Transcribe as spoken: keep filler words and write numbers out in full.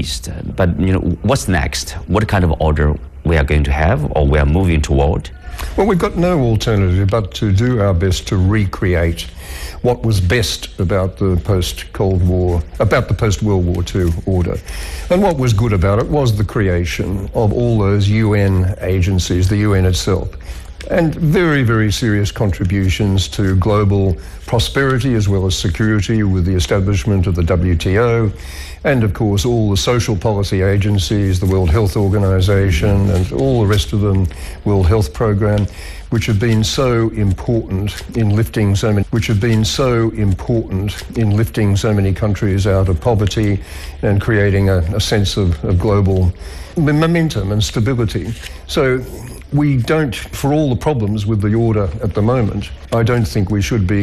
East. But you know, what's next? What kind of order we are going to have, or we are moving toward? Well, we've got no alternative but to do our best to recreate what was best about the post-Cold War, about the post-World War Two order. And what was good about it was the creation of all those U N agencies, the U N itself, and very, very serious contributions to global prosperity as well as security with the establishment of the W T O, and of course all the social policy agencies, the World Health Organization and all the rest of them, World Health Program, which have been so important in lifting so many, which have been so important in lifting so many countries out of poverty and creating a, a sense of, of global momentum and stability. So we don't, for all the problems with the order at the moment, I don't think we should be